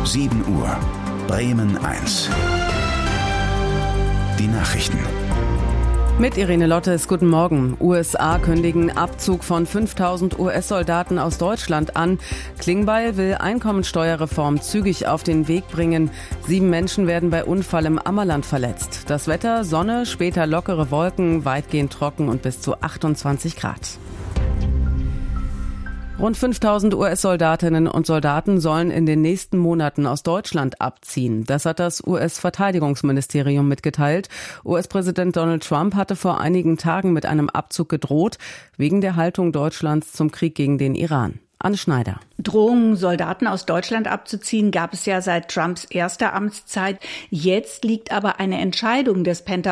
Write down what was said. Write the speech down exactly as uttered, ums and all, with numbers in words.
sieben Uhr. Bremen eins. Die Nachrichten. Mit Irene Lottes, guten Morgen. U S A kündigen Abzug von fünftausend U S-Soldaten aus Deutschland an. Klingbeil will Einkommensteuerreform zügig auf den Weg bringen. Sieben Menschen werden bei Unfall im Ammerland verletzt. Das Wetter, Sonne, später lockere Wolken, weitgehend trocken und bis zu achtundzwanzig Grad. Rund fünftausend U S-Soldatinnen und Soldaten sollen in den nächsten Monaten aus Deutschland abziehen. Das hat das U S-Verteidigungsministerium mitgeteilt. U S-Präsident Donald Trump hatte vor einigen Tagen mit einem Abzug gedroht, wegen der Haltung Deutschlands zum Krieg gegen den Iran. Anne Schneider. Drohungen, Soldaten aus Deutschland abzuziehen, gab es ja seit Trumps erster Amtszeit. Jetzt liegt aber eine Entscheidung des Pentagon